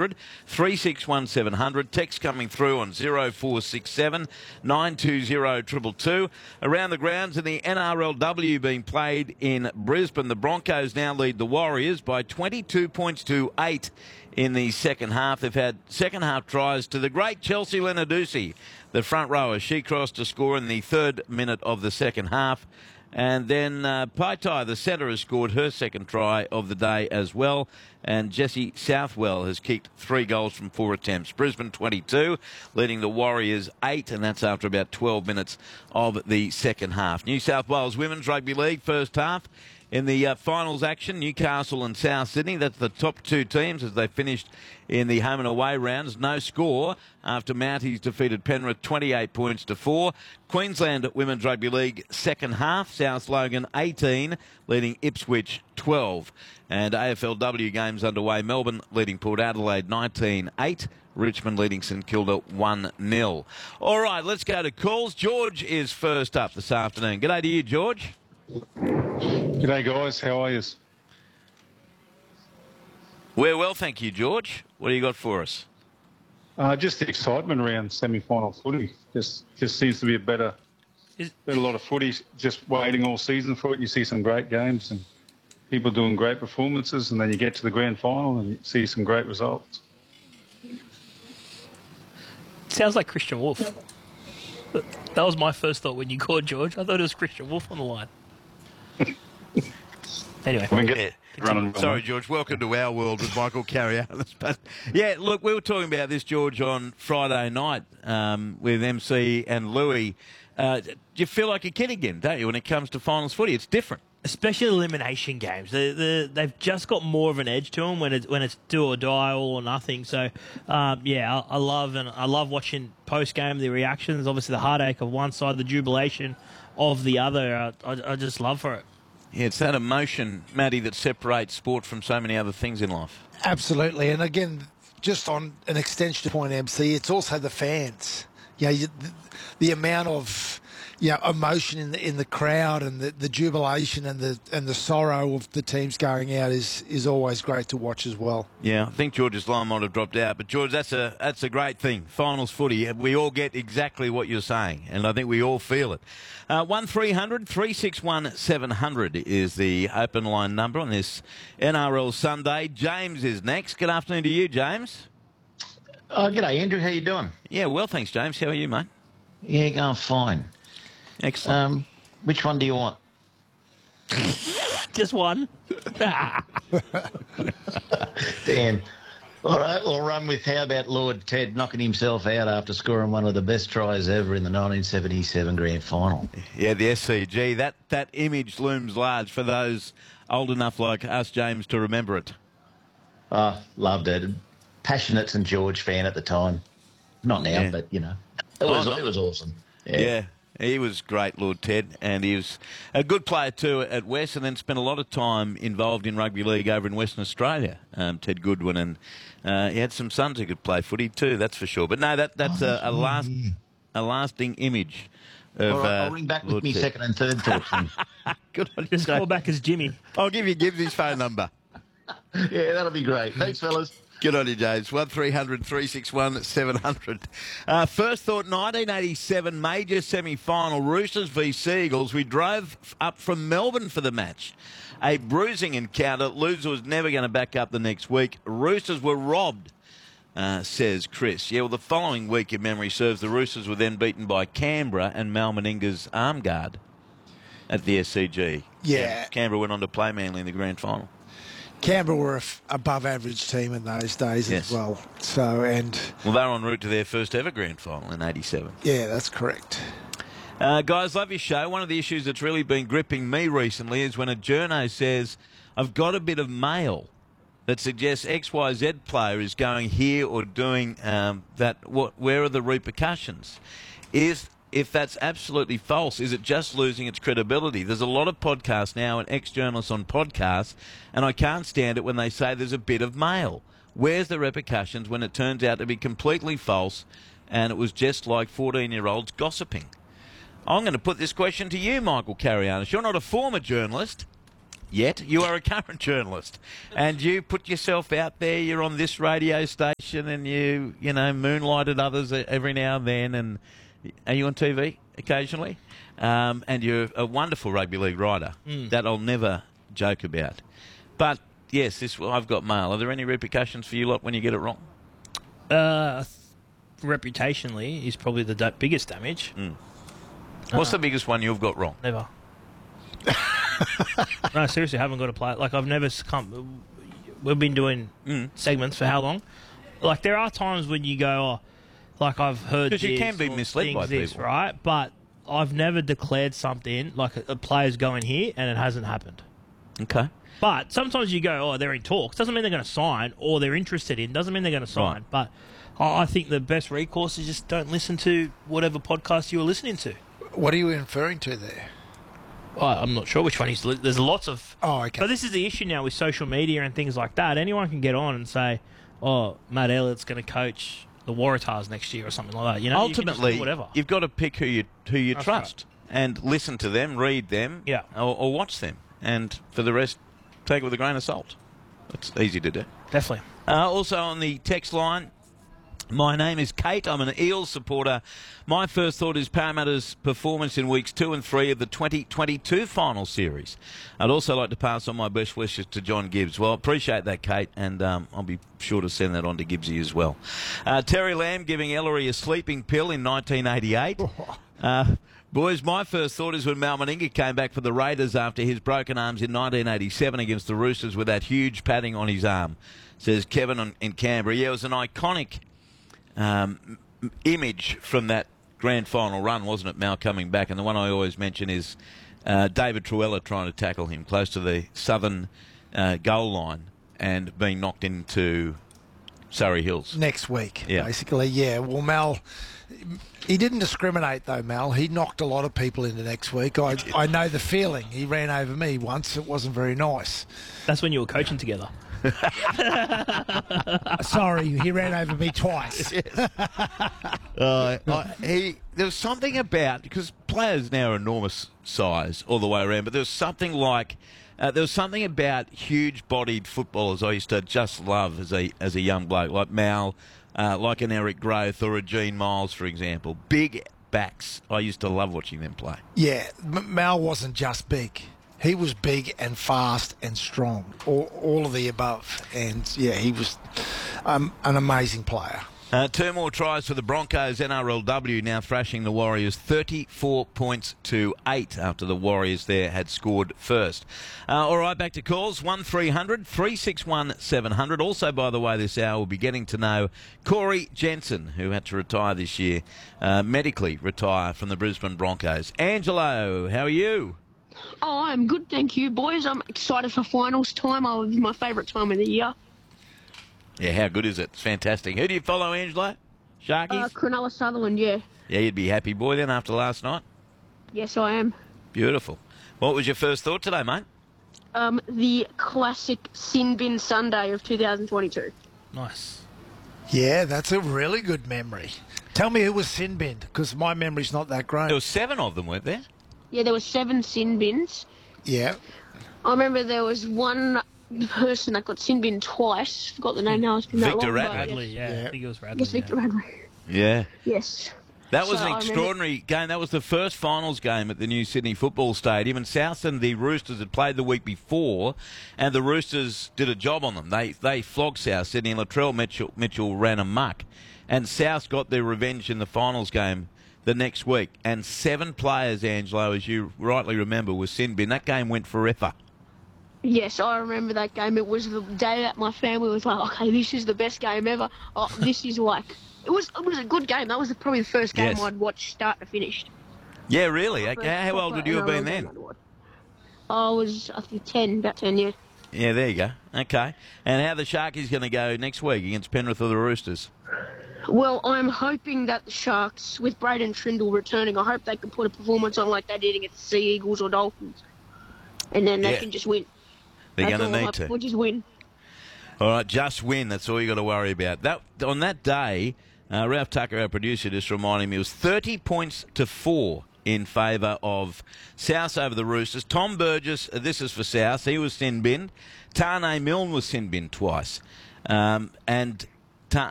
1300 361 700. Text coming through on 0467 920 222. Around the grounds in the NRLW being played in Brisbane, the Broncos now lead the Warriors by 22 points to 8 in the second half. They've had second half tries to the great Chelsea Lenarduzzi, the front rower. She crossed to score in the 3rd minute of the second half. And then Paitai, the centre, has scored her second try of the day as well. And Jessie Southwell has kicked 3 goals from 4 attempts. Brisbane 22, leading the Warriors 8, and that's after about 12 minutes of the second half. New South Wales Women's Rugby League first half. In the finals action, Newcastle and South Sydney, that's the top 2 teams as they finished in the home and away rounds. No score after Mounties defeated Penrith 28 points to 4. Queensland Women's Rugby League second half, South Logan 18, leading Ipswich 12. And AFLW games underway, Melbourne leading Port Adelaide 19-8. Richmond leading St Kilda 1-0. All right, let's go to calls. George is first up this afternoon. G'day to you, George. G'day, guys. How are you? We're well, thank you, George. What do you got for us? Just the excitement around semi-final footy. Just seems to be a better lot of footy. Just waiting all season for it. You see some great games and people doing great performances, and then you get to the grand final and you see some great results. Sounds like Christian Wolf. That was my first thought when you called, George. I thought it was Christian Wolf on the line. Anyway. Sorry, George. Welcome to our world with Michael Carrialis. But yeah, look, we were talking about this, George, on Friday night with MC and Louis. You feel like a kid again, don't you, when it comes to finals footy? It's different. Especially elimination games. They've just got more of an edge to them when it's do or die, all or nothing. So, I love watching post-game, the reactions, obviously the heartache of one side, the jubilation of the other. I just love for it. Yeah, it's that emotion, Matty, that separates sport from so many other things in life. Absolutely. And again, just on an extension point, MC, it's also the fans. The amount of emotion in the crowd and the jubilation and the sorrow of the teams going out is always great to watch as well. Yeah, I think George's line might have dropped out, but George, that's a great thing. Finals footy, we all get exactly what you're saying, and I think we all feel it. 1300 361 700 is the open line number on this NRL Sunday. James is next. Good afternoon to you, James. G'day, Andrew. How you doing? Yeah, well, thanks, James. How are you, mate? Yeah, going fine. Excellent. Which one do you want? Just one. Damn. All right, we'll run with how about Lord Ted knocking himself out after scoring one of the best tries ever in the 1977 Grand Final. Yeah, the SCG. That image looms large for those old enough like us, James, to remember it. Loved it. Passionate St George fan at the time. Not now, but, it was awesome. Yeah. He was great, Lord Ted, and he was a good player too at West, and then spent a lot of time involved in rugby league over in Western Australia, Ted Goodwin, and he had some sons who could play footy too, that's for sure. But no, that's a lasting image of All right, I'll ring back Lord with me Ted. second and third thoughts. Good on you, Just call back as Jimmy. I'll give you Gibbs' phone number. Yeah, that'll be great. Thanks, fellas. Good on you, James. 1300 361 700. First thought, 1987 major semi-final, Roosters v Seagulls. We drove up from Melbourne for the match. A bruising encounter. Loser was never going to back up the next week. Roosters were robbed, says Chris. Yeah, well, the following week, if memory serves, the Roosters were then beaten by Canberra and Mal Meninga's arm guard at the SCG. Yeah. Canberra went on to play Manly in the grand final. Canberra were an above-average team in those days as well. So, well, they were en route to their first ever grand final in 87. Yeah, that's correct. Guys, love your show. One of the issues that's really been gripping me recently is when a journo says, I've got a bit of mail that suggests XYZ player is going here or doing that. Where are the repercussions? If that's absolutely false, is it just losing its credibility? There's a lot of podcasts now and ex-journalists on podcasts, and I can't stand it when they say there's a bit of mail. Where's the repercussions when it turns out to be completely false and it was just like 14-year-olds gossiping? I'm going to put this question to you, Michael Carrianis. You're not a former journalist. yet. You are a current journalist, and you put yourself out there. You're on this radio station, and you moonlight at others every now and then. And are you on TV occasionally? And you're a wonderful rugby league writer. That I'll never joke about. But yes, I've got mail. Are there any repercussions for you lot when you get it wrong? Reputationally is probably the biggest damage. What's the biggest one you've got wrong? Never. No, seriously, I haven't got a play. Like, I've never come. We've been doing segments for how long? Like, there are times when you go, like, I've heard because you can be misled by people, right? But I've never declared something like a player's going here, and it hasn't happened. Okay. But sometimes you go, they're in talks. Doesn't mean they're going to sign, or they're interested in. Doesn't mean they're going to sign. Right. But I think the best recourse is just don't listen to whatever podcast you were listening to. What are you inferring to there? I'm not sure which one he's. There's lots of. Oh, okay. But this is the issue now with social media and things like that. Anyone can get on and say, Matt Elliott's going to coach the Waratahs next year or something like that. You know, ultimately, you whatever. You've got to pick who you trust and listen to them, read them, or watch them, and for the rest, take it with a grain of salt. It's easy to do. Definitely. Also on the text line, my name is Kate. I'm an Eels supporter. My first thought is Parramatta's performance in weeks 2 and 3 of the 2022 final series. I'd also like to pass on my best wishes to John Gibbs. Well, appreciate that, Kate, and I'll be sure to send that on to Gibbsy as well. Terry Lamb giving Ellery a sleeping pill in 1988. Boys, my first thought is when Mal Meninga came back for the Raiders after his broken arms in 1987 against the Roosters with that huge padding on his arm, says Kevin in Canberra. Yeah, it was an iconic image from that grand final run, wasn't it, Mal coming back? And the one I always mention is David Truella trying to tackle him close to the southern goal line and being knocked into Surrey Hills. Next week, basically, yeah. Well, Mal, he didn't discriminate, though, Mal. He knocked a lot of people into next week. I know the feeling. He ran over me once. It wasn't very nice. That's when you were coaching together. Sorry, he ran over me twice. There was something about, because players now are enormous size all the way around, but there was something about huge-bodied footballers I used to just love as a young bloke, like Mal, like an Eric Growth or a Gene Miles, for example. Big backs. I used to love watching them play. Yeah, Mal wasn't just big. He was big and fast and strong, all of the above. And, yeah, he was an amazing player. 2 more tries for the Broncos. NRLW now thrashing the Warriors 34 points to 8 after the Warriors there had scored first. All right, back to calls. 1300 361 700. Also, by the way, this hour we'll be getting to know Corey Jensen, who had to retire this year, medically retire from the Brisbane Broncos. Angelo, how are you? Oh, I'm good, thank you, boys. I'm excited for finals time. It's my favourite time of the year. Yeah, how good is it? It's fantastic. Who do you follow, Angelo? Sharkies? Cronulla Sutherland, yeah. Yeah, you'd be happy boy then after last night? Yes, I am. Beautiful. What was your first thought today, mate? The classic Sin Bin Sunday of 2022. Nice. Yeah, that's a really good memory. Tell me who was sin binned, because my memory's not that great. There were 7 of them, weren't there? Yeah, there were 7 sin bins. Yeah. I remember there was one person that got sin bin twice. Forgot the name now. It's been that Victor long, Radley, yes. I think it was Radley. Yes, Victor Radley. Yeah. Yes. That was So an I extraordinary game. That was the first finals game at the new Sydney Football Stadium. And Southland, the Roosters, had played the week before, and the Roosters did a job on them. They flogged South Sydney, and Latrell Mitchell ran amok. And South got their revenge in the finals game the next week. And 7 players, Angelo, as you rightly remember, were sin bin. That game went forever. Yes, I remember that game. It was the day that my family was like, okay, this is the best game ever. Oh, this is like... It was a good game. That was probably the first game I'd watched start to finish. Yeah, really? How old would you have been then? I was, I think, 10, about 10, yeah. Yeah, there you go. Okay. And how are the Sharkies going to go next week against Penrith or the Roosters? Well, I'm hoping that the Sharks, with Braden Trindle returning, I hope they can put a performance on like they did against the Sea Eagles or Dolphins. And then they can just win. They're going to need to. We'll just win. All right, just win. That's all you got to worry about. On that day, Ralph Tucker, our producer, just reminded me, it was 30 points to 4 in favour of South over the Roosters. Tom Burgess, this is for South. He was sin binned. Tane Milne was sin binned twice. And